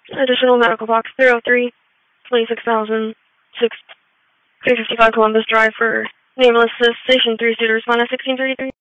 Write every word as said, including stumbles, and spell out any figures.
Additional medical box three oh three, twenty-six thousand six, three fifty-five Columbus Drive for nameless cessation three seater, respond at sixteen thirty-three.